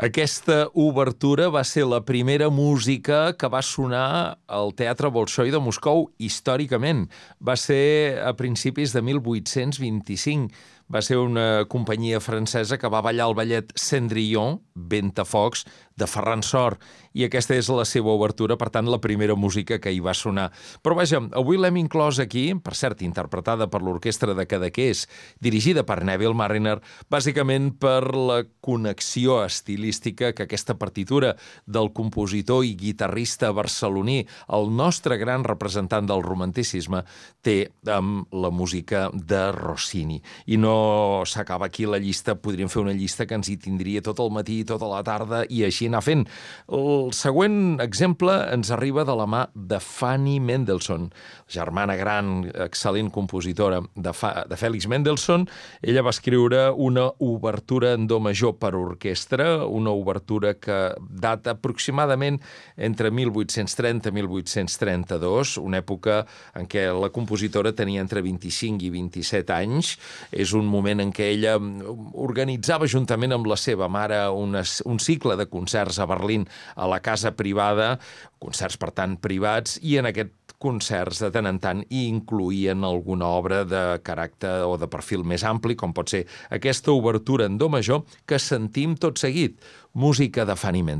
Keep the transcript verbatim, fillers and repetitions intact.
Aquesta obertura va ser la primera música que va sonar al Teatre Bolxoi de Moscou històricament. Va ser a principis de mil vuit-cents vint-i-cinc. Va ser una companyia francesa que va ballar el ballet Cendrillon, Ventafocs, de Ferran Sor, i aquesta és la seva obertura, per tant, la primera música que hi va sonar. Però vaja, avui l'hem inclòs aquí, per cert, interpretada per l'Orquestra de Cadaqués, dirigida per Neville Marriner, bàsicament per la connexió estilística que aquesta partitura del compositor i guitarrista barceloní, el nostre gran representant del romanticisme, té amb la música de Rossini. I no s'acaba aquí la llista, podríem fer una llista que ens hi tindria tot el matí, tota la tarda, i així anar fent. El següent exemple ens arriba de la mà de Fanny Mendelssohn, germana gran, excel·lent compositora de, Fa, de Félix Mendelssohn. Ella va escriure una obertura en do major per orquestra, una obertura que data aproximadament entre mil vuit-cents trenta i mil vuit-cents trenta-dos, una època en què la compositora tenia entre vint-i-cinc i vint-i-set anys. És un moment en què ella organitzava juntament amb la seva mare unes, un cicle de concerts a Berlín a la casa privada, concerts per tant privats, i en aquest concerts de tant en tant hi incloïen alguna obra de caràcter o de perfil més ampli, com pot ser aquesta obertura en do major que sentim tot seguit, música de Fanny Mendelssohn.